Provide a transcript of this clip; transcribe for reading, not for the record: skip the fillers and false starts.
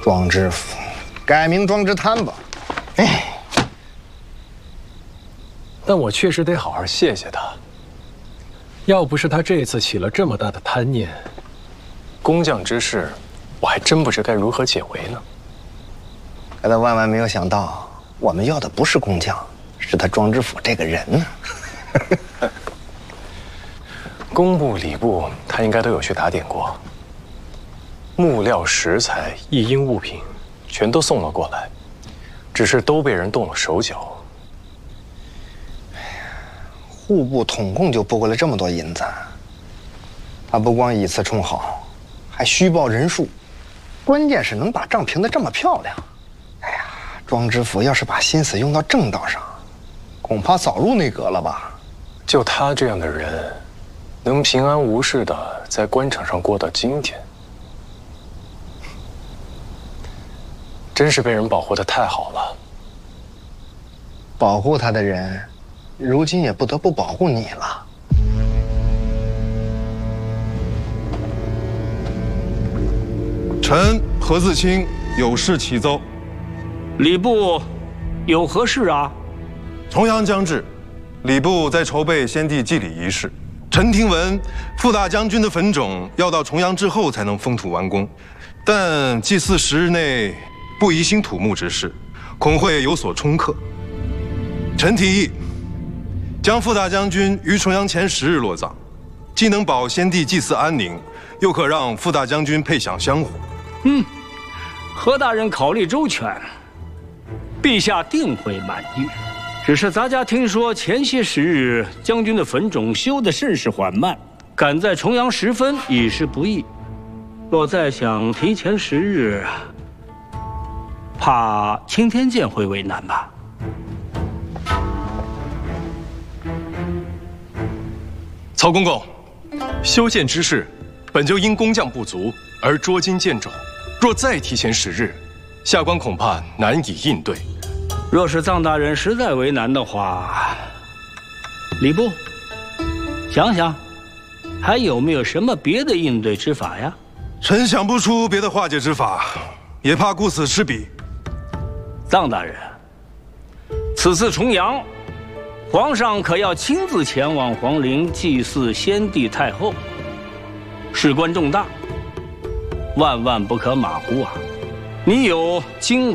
庄知府，改名庄之贪吧。哎， 但我确实得好好谢谢他。要不是他这次起了这么大的贪念，工匠之事，我还真不知该如何解围呢。 可他万万没有想到，我们要的不是工匠，是他庄知府这个人呢。 工部、礼部，他应该都有去打点过。木料、石材、一应物品，全都送了过来，只是都被人动了手脚。 户部统共就拨过来这么多银子，他不光以次充好，还虚报人数，关键是能把账评得这么漂亮。哎呀，庄知府要是把心思用到正道上，恐怕早入内阁了吧？ 就他这样的人，能平安无事的在官场上过到今天，真是被人保护得太好了。 保护他的人，如今也不得不保护你了。 臣何自清有事启奏。 礼部有何事啊？ 重阳将至，礼部在筹备先帝祭礼仪式。臣听闻副大将军的坟冢要到重阳之后才能封土完工，但祭祀10日内不移兴土木之事，恐会有所冲克。臣提议将副大将军于重阳前10日落葬，既能保先帝祭祀安宁，又可让副大将军配享香火。 何大人考虑周全，陛下定会满意。只是咱家听说前些10日将军的坟冢修得甚是缓慢，赶在重阳时分已是不易。若再想提前10日，怕青天剑会为难吧？ 曹公公，修建之事本就因工匠不足而捉襟见肘，若再提前10日，下官恐怕难以应对。 若是臧大人实在为难的话，礼部想想，还有没有什么别的应对之法呀？ 臣想不出别的化解之法，也怕顾此失彼。 臧大人，此次重阳，皇上可要亲自前往皇陵祭祀先帝太后，事关重大，万万不可马虎啊！你有经